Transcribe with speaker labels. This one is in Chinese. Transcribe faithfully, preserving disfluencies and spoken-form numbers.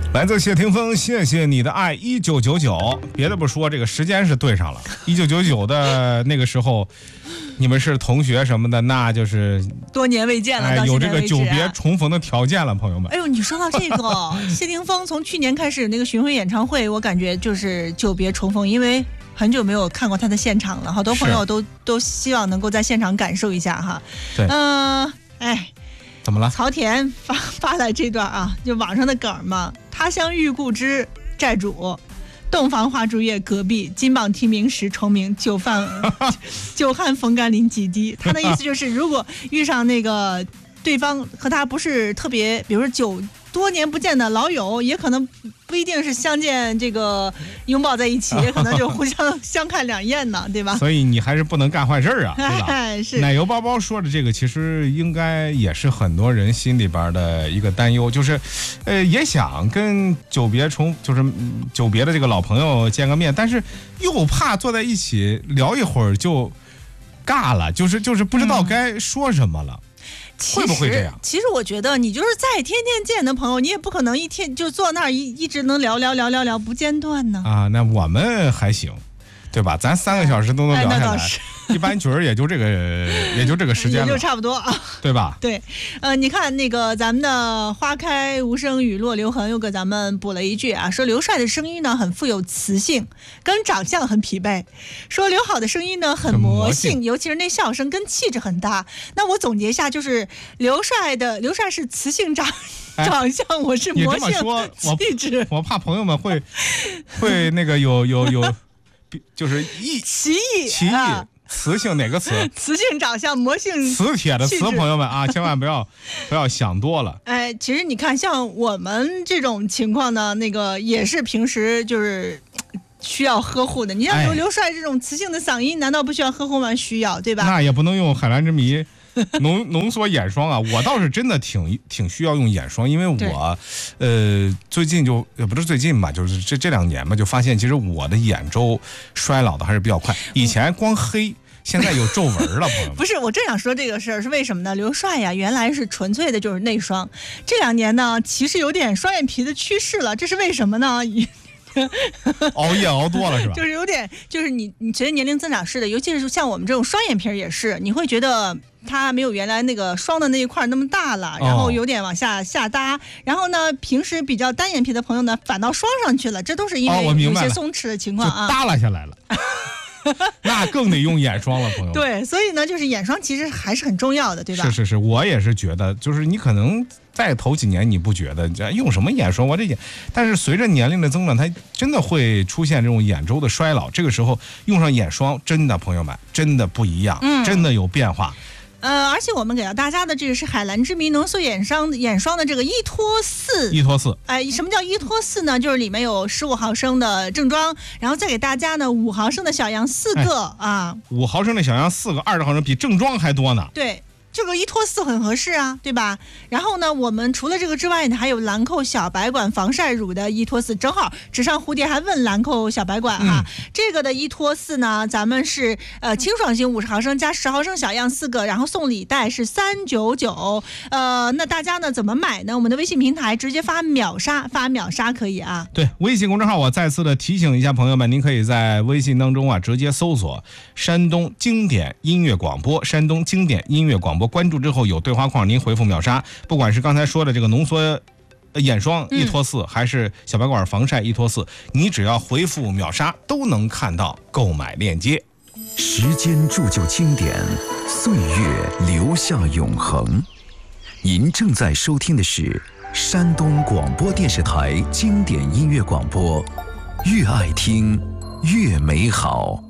Speaker 1: 来自谢霆锋，谢谢你的爱，一九九九。别的不说，这个时间是对上了。一九九九的那个时候，你们是同学什么的，那就是
Speaker 2: 多年未见了，
Speaker 1: 哎，
Speaker 2: 到
Speaker 1: 有这个
Speaker 2: 现在为止啊
Speaker 1: 久别重逢的条件了，朋友们。
Speaker 2: 哎呦，你说到这个，谢霆锋从去年开始那个巡回演唱会，我感觉就是久别重逢，因为很久没有看过他的现场了，好多朋友都都希望能够在现场感受一下哈。
Speaker 1: 对，
Speaker 2: 嗯、呃，哎。
Speaker 1: 怎么了？
Speaker 2: 曹田发发来这段啊，就网上的梗嘛。他乡遇故知债主，洞房花烛夜隔壁，金榜题名时重名，酒饭酒酣风干淋几滴。他的意思就是，如果遇上那个对方和他不是特别，比如说久多年不见的老友，也可能不一定是相见这个拥抱在一起，也可能就互相相看两厌呢，对吧？
Speaker 1: 所以你还是不能干坏事啊，对吧？
Speaker 2: 哎、是
Speaker 1: 奶油包包说的这个，其实应该也是很多人心里边的一个担忧，就是，呃，也想跟久别重，就是久别的这个老朋友见个面，但是又怕坐在一起聊一会儿就尬了，就是就是不知道该说什么了。嗯，会不会这样？
Speaker 2: 其实我觉得你就是在天天见的朋友，你也不可能一天就坐那儿一一直能聊聊聊聊聊不间断呢。
Speaker 1: 啊，那我们还行，对吧？咱三个小时都能聊下来，
Speaker 2: 哎、
Speaker 1: 一般局儿也就这个，也就这个时间了，
Speaker 2: 也就差不多啊，
Speaker 1: 对吧？
Speaker 2: 对，呃，你看那个咱们的花开无声雨落留痕又给咱们补了一句啊，说刘帅的声音呢很富有磁性，跟长相很匹配。说刘好的声音呢很魔性，
Speaker 1: 很魔性
Speaker 2: 尤其是那笑声跟气质很搭。那我总结一下，就是刘帅的刘帅是磁性长。
Speaker 1: 哎、
Speaker 2: 长相我是魔性气质，
Speaker 1: 我, 我怕朋友们会会那个有有有，就是异
Speaker 2: 歧义
Speaker 1: 歧义、啊、磁性哪个词？
Speaker 2: 磁性长相魔性
Speaker 1: 磁铁的磁，朋友们啊，千万不要不要想多了。
Speaker 2: 哎，其实你看，像我们这种情况呢，那个也是平时就是需要呵护的。你像刘刘帅这种磁性的嗓音，难道不需要呵护吗？需要，对吧？
Speaker 1: 那也不能用海蓝之谜。浓浓缩眼霜啊，我倒是真的挺挺需要用眼霜，因为我，呃，最近就也不是最近吧，就是这这两年吧，就发现其实我的眼周衰老的还是比较快。以前光黑，现在有皱纹了，朋友们。
Speaker 2: 不是，我正想说这个事儿是为什么呢？刘帅呀，原来是纯粹的就是内双，这两年呢，其实有点双眼皮的趋势了，这是为什么呢？
Speaker 1: 熬夜熬多了是吧？
Speaker 2: 就是有点，就是你你随着年龄增长是的，尤其是像我们这种双眼皮也是，你会觉得它没有原来那个双的那一块那么大了，然后有点往下下搭，然后呢，平时比较单眼皮的朋友呢，反倒双上去了，这都是因为有些松弛的情况啊，
Speaker 1: 就耷拉下来了。那更得用眼霜了，朋友。
Speaker 2: 对，所以呢，就是眼霜其实还是很重要的，对吧？
Speaker 1: 是是是，我也是觉得，就是你可能在头几年你不觉得用什么眼霜，我这眼，但是随着年龄的增长，它真的会出现这种眼周的衰老。这个时候用上眼霜，真的朋友们真的不一样，嗯、真的有变化。
Speaker 2: 呃，而且我们给到大家的这个是海蓝之谜浓缩眼霜眼霜的这个依托四，
Speaker 1: 依托四，
Speaker 2: 哎，什么叫依托四呢？就是里面有十五毫升的正装，然后再给大家呢五毫升的小样四个、哎、啊，
Speaker 1: 五毫升的小样四个，二十毫升比正装还多呢。
Speaker 2: 对。这个依托四很合适啊，对吧？然后呢，我们除了这个之外呢，还有兰蔻小白管防晒乳的依托四，正好纸上蝴蝶还问兰蔻小白管哈、嗯，这个的依托四呢，咱们是呃清爽型五十毫升加十毫升小样四个，然后送礼袋是三九九，呃，那大家呢怎么买呢？我们的微信平台直接发秒杀，发秒杀可以啊。
Speaker 1: 对，微信公众号我再次的提醒一下朋友们，您可以在微信当中啊直接搜索山东经典音乐广播，山东经典音乐广播。关注之后有对话框，您回复秒杀，不管是刚才说的这个浓缩眼霜依托四、嗯、还是小白管防晒依托四，你只要回复秒杀都能看到购买链接。
Speaker 3: 时间铸就经典，岁月留下永恒。您正在收听的是山东广播电视台经典音乐广播，越爱听越美好。